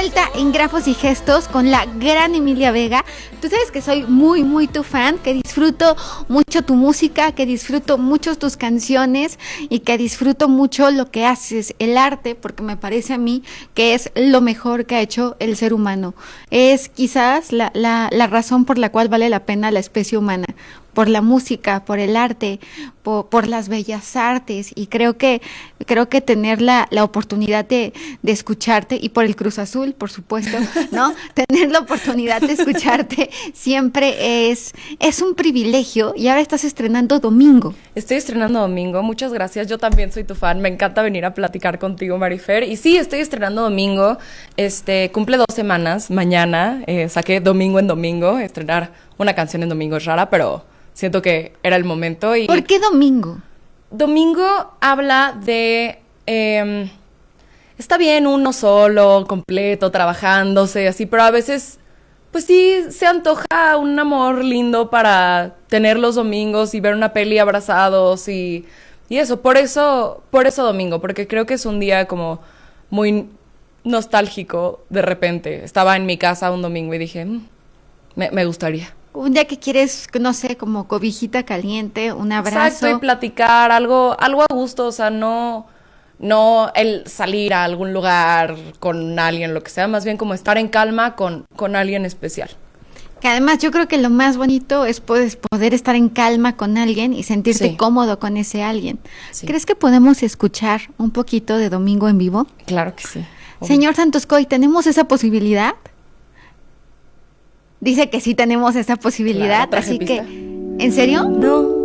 vuelta en Grafos y Gestos con la gran Emilia Vega. Tú sabes que soy muy, muy tu fan, que disfruto mucho tu música, que disfruto mucho tus canciones y que disfruto mucho lo que haces, el arte, porque me parece a mí que es lo mejor que ha hecho el ser humano. Es quizás la razón por la cual vale la pena la especie humana, por la música, por el arte, por las bellas artes, y creo que tener la oportunidad de escucharte, y por el Cruz Azul, por supuesto, ¿no? Tener la oportunidad de escucharte siempre es un privilegio. Y ahora estás estrenando domingo. Estoy estrenando domingo, muchas gracias, yo también soy tu fan, me encanta venir a platicar contigo, Marifer, y sí, estoy estrenando domingo, cumple 2 semanas, mañana, saqué domingo en domingo, estrenar una canción en domingo es rara, pero siento que era el momento. Y ¿por qué domingo? Domingo habla de... está bien uno solo, completo, trabajándose, así, pero a veces, pues sí, se antoja un amor lindo para tener los domingos y ver una peli abrazados y eso. Por eso domingo, porque creo que es un día como muy nostálgico de repente. Estaba en mi casa un domingo y dije, me gustaría. Un día que quieres, no sé, como cobijita caliente, un abrazo. Exacto, y platicar, algo a gusto, o sea, no el salir a algún lugar con alguien, lo que sea, más bien como estar en calma con alguien especial. Que además yo creo que lo más bonito es poder estar en calma con alguien y sentirte cómodo con ese alguien. Sí. ¿Crees que podemos escuchar un poquito de Domingo en vivo? Claro que sí. Obvio. Señor Santos Coy, ¿tenemos esa posibilidad? Dice que sí tenemos esa posibilidad, claro, así pista. Que... ¿En serio? No.